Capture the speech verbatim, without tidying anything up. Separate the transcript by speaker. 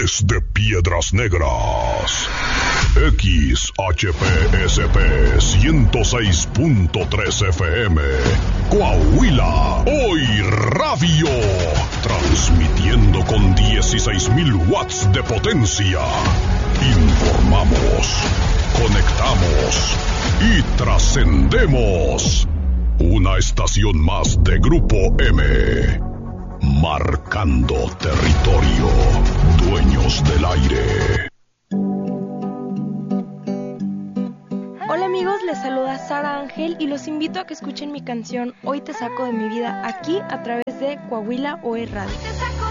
Speaker 1: Desde Piedras Negras, X H P S P ciento seis punto tres F M, Coahuila, hoy radio, transmitiendo con dieciséis mil watts de potencia. Informamos, conectamos y trascendemos. Una estación más de Grupo M. Marcando territorio, dueños del aire.
Speaker 2: Hola amigos, les saluda Sara Ángel y los invito a que escuchen mi canción Hoy te saco de mi vida aquí a través de Coahuila Hoy Radio.